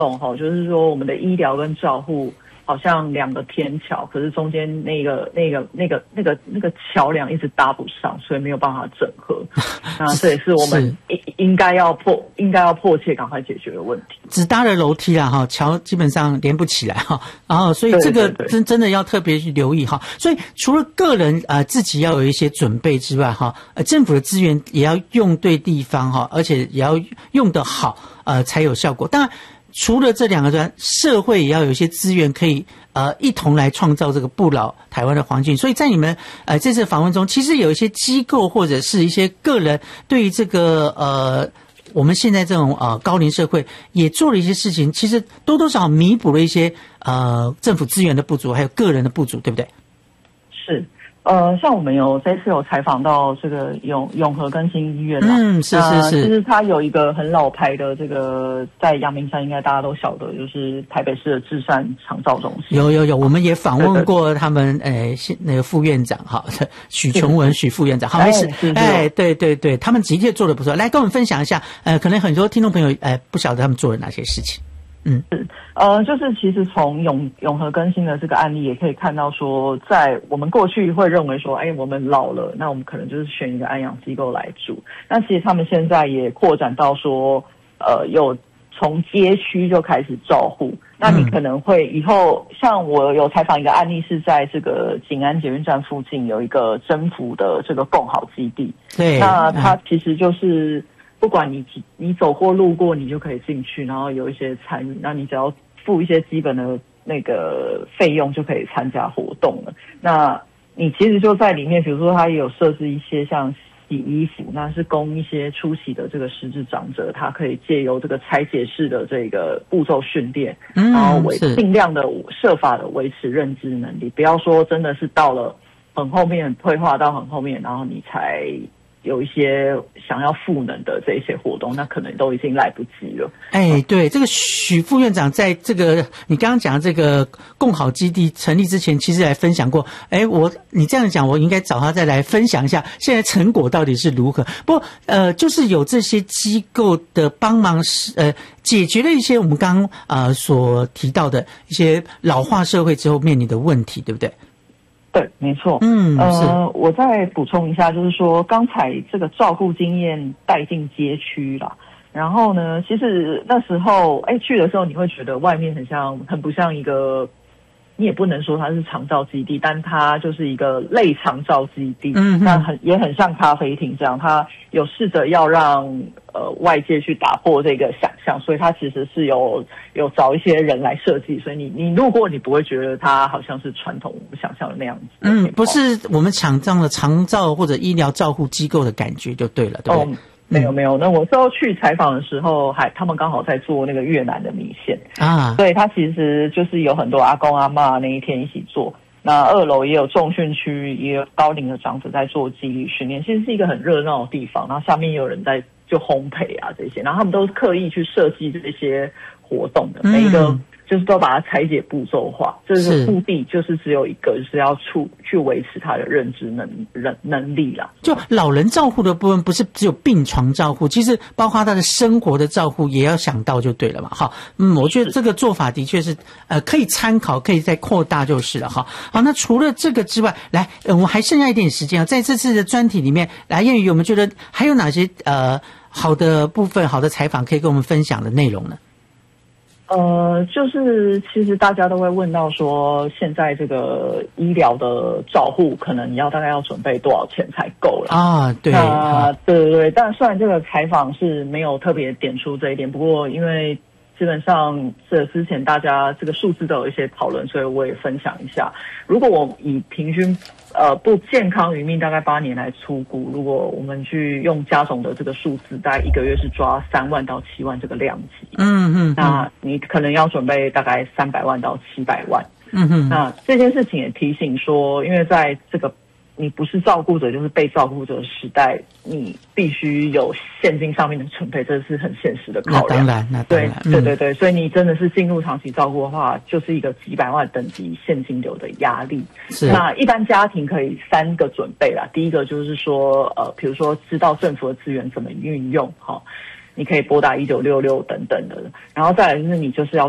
就是说我们的医疗跟照护好像两个天桥，可是中间那个桥梁一直搭不上，所以没有办法整合。那这也是我们应该要迫切赶快解决的问题。 只搭了楼梯啦哈，桥基本上连不起来哈，然后所以这个真的要特别去留意哈。所以除了个人自己要有一些准备之外哈，政府的资源也要用对地方哈，而且也要用得好才有效果。当然除了这两个端，社会也要有一些资源可以一同来创造这个不老台湾的环境。所以在你们这次访问中，其实有一些机构或者是一些个人对于这个我们现在这种高龄社会也做了一些事情，其实多多少少弥补了一些政府资源的不足，还有个人的不足，对不对？ 是。像我们这次有采访到这个永和更新医院是， 就是它有一个很老牌的这个在阳明山，应该大家都晓得，就是台北市的至善长照中心。 有，我们也访问过他们那个副院长哈，许琼文许副院长，好，没事，对，他们的确做得不错，来跟我们分享一下，可能很多听众朋友不晓得他们做了哪些事情。 就是其实从永和更新的这个案例也可以看到说，在我们过去会认为说，我们老了，那我们可能就是选一个安养机构来住。那其实他们现在也扩展到说，有从街区就开始照护。那你可能会以后，像我有采访一个案例，是在这个景安捷运站附近有一个征服的这个共好基地。 对， 那它其实就是不管你走过路过，你就可以进去，然后有一些参与，那你只要付一些基本的那个费用就可以参加活动了。那你其实就在里面，比如说它也有设置一些像洗衣服，那是供一些初期的这个失智长者，他可以借由这个拆解式的这个步骤训练，然后尽量的设法的维持认知能力，不要说真的是到了很后面退化到很后面，然后你才有一些想要赋能的这一些活动，那可能都已经来不及了。 对，这个许副院长在这个你刚刚讲的这个共好基地成立之前，其实来分享过。你这样讲，我应该找他再来分享一下现在成果到底是如何。不过就是有这些机构的帮忙，解决了一些我们刚刚所提到的一些老化社会之后面临的问题，对不对？ 对，没错。我再补充一下，就是说刚才这个照顾经验带进街区啦。然后呢，其实那时候去的时候，你会觉得外面很不像一个，你也不能说它是长照基地，但它就是一个类长照基地。那也很像咖啡厅这样，它有试着要让外界去打破这个想象，所以它其实是有找一些人来设计，所以你路过你不会觉得它好像是传统我们想象的那样子。 不是我们想象的长照或者医疗照护机构的感觉就对了，对不对？ 没有。那我之后去采访的时候，他们刚好在做那个越南的米线所以他其实就是有很多阿公阿嬷那一天一起做。那2楼也有重训区，也有高龄的长者在做肌力训练，其实是一个很热闹的地方。然后下面也有人在就烘焙这些，然后他们都是刻意去设计这些活动的，每一个就是都把它拆解步骤化，这个目的就是只有一个，就是要去维持他的认知能力啦。 就老人照护的部分，不是只有病床照护，其实包括他的生活的照护也要想到就对了嘛。好，我觉得这个做法的确是可以参考，可以再扩大就是了哈。好，那除了这个之外，来，我们还剩下一点时间在这次的专题里面，来燕瑜，我们觉得还有哪些好的部分、好的采访可以跟我们分享的内容呢？ 就是其实大家都会问到说，现在这个医疗的照护，可能大概要准备多少钱才够了对。 对。但虽然这个采访是没有特别点出这一点，不过因为基本上这之前大家这个数字都有一些讨论，所以我也分享一下。如果我以平均不健康余命大概8年来粗估，如果我们去用加总的这个数字，大概1个月是抓3万到7万这个量级。那你可能要准备大概300万到700万。那这件事情也提醒说，因为在这个你不是照顾者就是被照顾者的时代，你必须有现金上面的准备，这是很现实的考量。 那当然， 对，所以你真的是进入长期照顾的话，就是一个几百万等级现金流的压力。那一般家庭可以3个准备啦。第一个就是说，比如说知道政府的资源怎么运用， 你可以拨打1966等等的。然后再来就是你就是要